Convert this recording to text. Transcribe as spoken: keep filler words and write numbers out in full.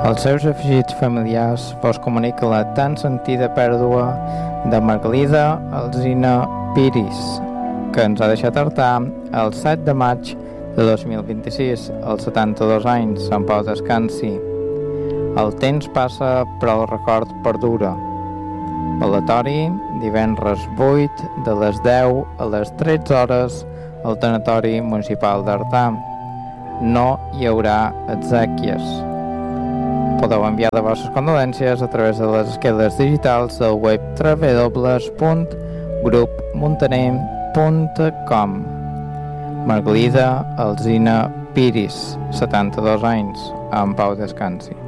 Als seus afegits familiars vos comunica la tan sentida pèrdua de Margalida Alsina Piris, que ens ha deixat artar el set de maig de dos mil vint-i-sis, als setanta-dos anys. En pau descansi. El temps passa, però el record perdura. Velatori, divendres vuit, de les deu a les tretze hores, al tanatori municipal d'Artà. No hi haurà exèquies. Podeu enviar de vostres condolències a través de les esqueles digitals del web w w w punt grup muntaner punt com. Margalida Alsina Piris, setanta-dos anys, en pau descansi.